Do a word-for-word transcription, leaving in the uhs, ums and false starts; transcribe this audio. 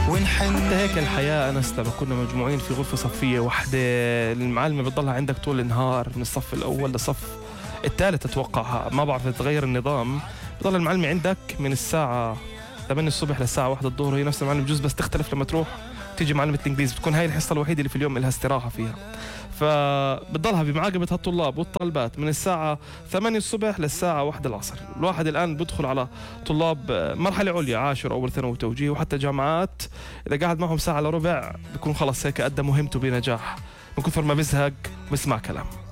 ونحن. حتى هيك الحياة أنس لما كنا مجموعين في غرفة صفية وحدة، المعلمة بتضلها عندك طول النهار من الصف الأول للصف الثالث أتوقعها، ما بعرف تغير النظام. بتضل المعلمة عندك من الساعة ثمانية الصبح للساعة واحدة الظهر، هي نفس المعلمة بجوز بس تختلف لما تروح تيجي معلمة الإنجليزي، بتكون هاي الحصة الوحيدة اللي في اليوم لها استراحة فيها. فبتضلها بمعاقبة هالطلاب والطالبات من الساعة ثمانية الصبح للساعة واحدة العصر. الواحد الآن بدخل على طلاب مرحلة عليا عاشر أول ثانوي توجيه وحتى جامعات، إذا قاعد معهم ساعة إلا ربع بيكون خلص هيك أدى مهمته بنجاح من كثر ما بزهق وبسمع كلام.